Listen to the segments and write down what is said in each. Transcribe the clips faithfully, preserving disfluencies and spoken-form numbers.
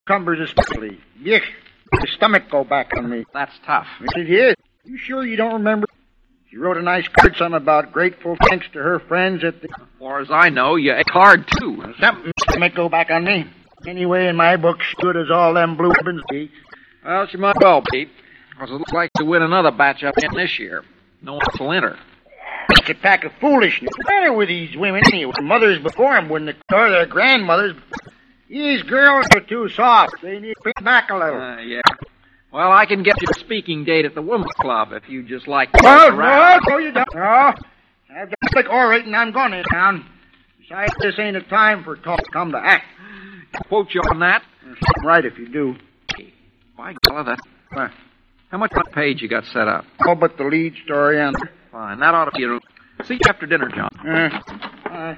cucumbers especially. Yuck. The stomach go back on me. That's tough. It is. You sure you don't remember? She wrote a nice card, something about grateful thanks to her friends at the... As far as I know, you ate hard, too. Something stomach go back on me. Anyway, in my book, she good as all them blue ribbons be. Well, she might well be. Because it looks like to win another batch up in this year. No one else will enter. It's a pack of foolishness. What's the matter with these women anyway? Mothers before them wouldn't have, or their grandmothers. These girls are too soft. They need to bring back a little. Uh, yeah. Well, I can get you a speaking date at the Women's Club if you just like to No, look around. no, no, you don't. No. I've got like orating. I'm going in town. Besides, this ain't a time for talk. Come to act. Quote you on that? I'm right if you do. By God, that... Uh, how much on page you got set up? Oh, but the lead story and... Fine, that ought to be a... See you after dinner, John. Uh, uh,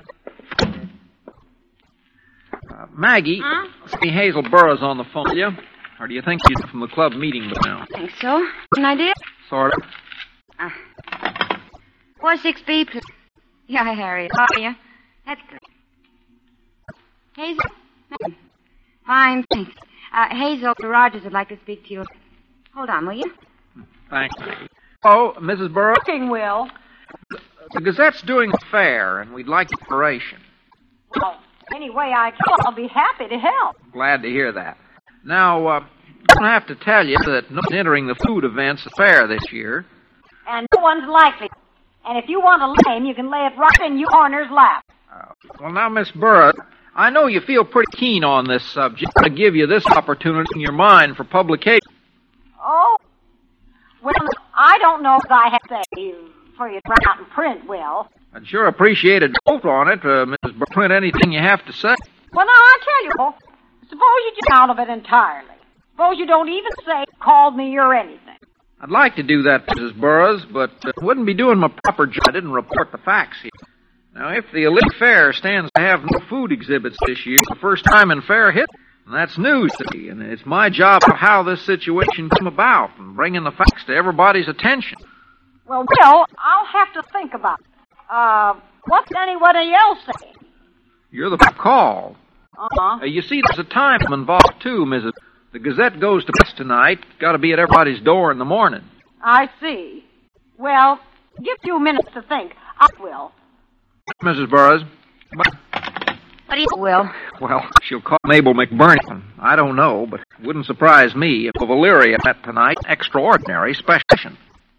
uh, Maggie, Huh? see Hazel Burroughs on the phone with you? Or do you think she's from the club meeting now? I think so. An idea? Sort of. Uh, four six B, please. Yeah, Harry. How are you? That's good. Hazel? Fine, thanks. Uh, Hazel Rogers would like to speak to you. Hold on, will you? Thanks, Maggie. Oh, Missus Burroughs? Looking, Will. The Gazette's doing a fair, and we'd like information. Well, any way I can, I'll be happy to help. Glad to hear that. Now, uh, I don't have to tell you that no one's entering the food events at the fair this year. And no one's likely. And if you want a lame, you can lay it right in your owner's lap. Uh, well, now, Miss Burroughs, I know you feel pretty keen on this subject. I give you this opportunity in your mind for publication. Oh? Well, I don't know if I have to say for you to run out in print, Will. I'd sure appreciate a vote on it, uh, Missus Burroughs. Print anything you have to say. Well, now, I'll tell you, Will. Suppose you get out of it entirely. Suppose you don't even say, called me or anything. I'd like to do that, Missus Burroughs, but uh, wouldn't be doing my proper job. I didn't report the facts here. Now, if the Elite Fair stands to have no food exhibits this year, the first time in fair history, that's news to me, and it's my job of how this situation came about and bringing the facts to everybody's attention. Well, Will, I'll have to think about it. Uh, what's anybody else saying? You're the call. Uh-huh. Uh, you see, there's a time involved, too, Missus The Gazette goes to press tonight. Got to be at everybody's door in the morning. I see. Well, give you a minute to think. I will. Missus Burroughs. But, What do you... Will? well, she'll call Mabel McBurney. I don't know, but it wouldn't surprise me if a Valeria met tonight. Extraordinary special.